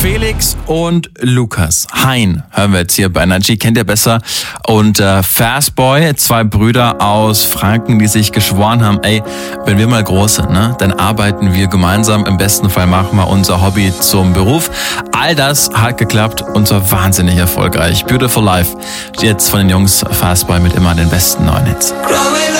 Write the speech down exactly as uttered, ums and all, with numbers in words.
Felix und Lukas. Hein hören wir jetzt hier bei Energy, kennt ihr besser. Und äh, Fastboy, zwei Brüder aus Franken, die sich geschworen haben, ey, wenn wir mal groß sind, ne, dann arbeiten wir gemeinsam. Im besten Fall machen wir unser Hobby zum Beruf. All das hat geklappt und zwar wahnsinnig erfolgreich. Beautiful Life, jetzt von den Jungs Fastboy mit immer den besten neuen Hits.